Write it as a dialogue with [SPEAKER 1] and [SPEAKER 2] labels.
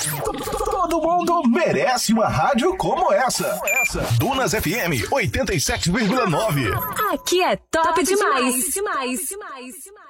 [SPEAKER 1] Todo mundo merece uma rádio como essa. Dunas FM 87,9.
[SPEAKER 2] Aqui é top demais.